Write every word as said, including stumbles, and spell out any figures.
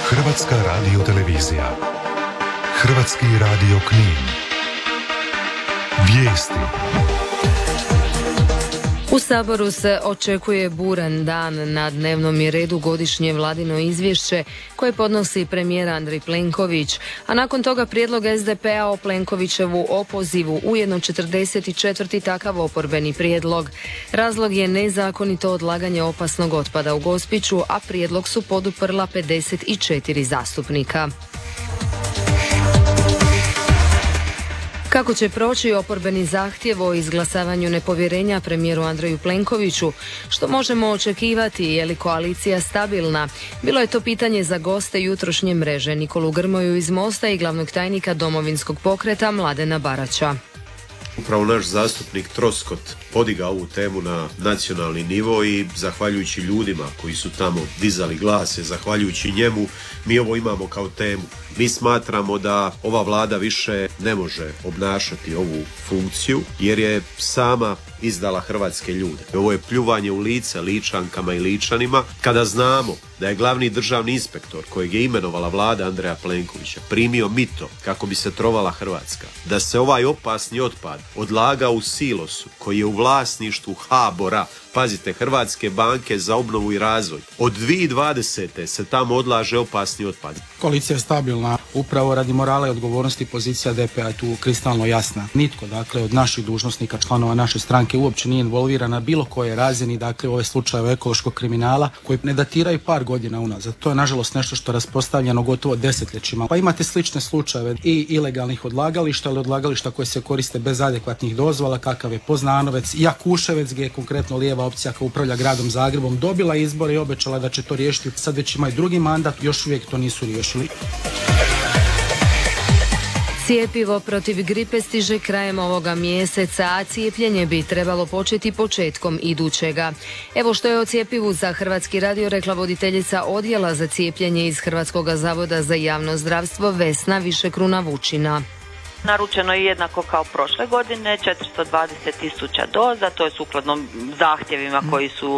Hrvatska radiotelevizija. Hrvatski radio Knin. Vijesti. U Saboru se očekuje buran dan. Na dnevnom je redu godišnje vladino izvješće koje podnosi premijer Andrej Plenković, a nakon toga prijedlog es de pe a o Plenkovićevu opozivu, ujedno četrdeset četvrti takav oporbeni prijedlog. Razlog je nezakonito odlaganje opasnog otpada u Gospiću, a prijedlog su poduprla pedeset četiri zastupnika. Kako će proći oporbeni zahtjev o izglasavanju nepovjerenja premijeru Andreju Plenkoviću? Što možemo očekivati? Je li koalicija stabilna? Bilo je to pitanje za goste jutrošnje mreže, Nikolu Grmoju iz Mosta i glavnog tajnika Domovinskog pokreta Mladena Baraća. Upravo naš zastupnik Troskot podigao ovu temu na nacionalni nivo i zahvaljujući ljudima koji su tamo dizali glase, zahvaljujući njemu, mi ovo imamo kao temu. Mi smatramo da ova vlada više ne može obnašati ovu funkciju jer je sama izdala hrvatske ljude. Ovo je pljuvanje u lice Ličankama i Ličanima kada znamo da je glavni državni inspektor kojeg je imenovala vlada Andreja Plenkovića primio mito kako bi se trovala Hrvatska. Da se ovaj opasni otpad odlagao u silosu koji je u vlasništvu HBOR-a, pazite, Hrvatske banke za obnovu i razvoj. Od dvije tisuće dvadesete se tamo odlaže opasni otpad. Koalicija je stabilna, upravo radi morala i odgovornosti pozicija de pe a je tu kristalno jasna. Nitko, dakle, od naših dužnosnika, članova naše stranke uopće nije involviran na bilo koje razini, dakle, ove slučajeve ekološkog kriminala koji ne datiraju par godina unazad. To je nažalost nešto što je raspostavljeno gotovo desetljećima. Pa imate slične slučajeve i ilegalnih odlagališta, ali odlagališta koje se koriste bez adekvatnih dozvola, kakav je Poznanovec, Jakuševec, gdje je konkretno lijeva opcija koja upravlja gradom Zagrebom dobila izbore i obećala da će to riješiti. Sad već imaju drugi mandat, još uvijek to nisu riješili. Cijepivo protiv gripe stiže krajem ovoga mjeseca, a cijepljenje bi trebalo početi početkom idućega. Evo što je o cijepivu za Hrvatski radio rekla voditeljica odjela za cijepljenje iz Hrvatskog zavoda za javno zdravstvo Vesna Višekruna Vučina. Naručeno je jednako kao prošle godine, četiristo dvadeset tisuća doza, to je sukladno zahtjevima koji su